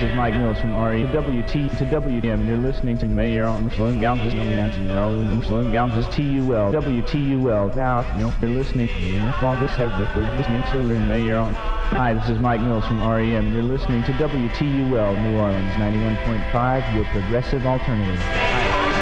This is Mike Mills from RE WT to WM. You're listening to Mayor on Slowing Down This Slowing Down This TUL WTUL. Now, you're listening to all this have the listening to Mayor on. Hi, this is Mike Mills from REM. You're listening to WTUL New Orleans 91.5, your progressive alternative.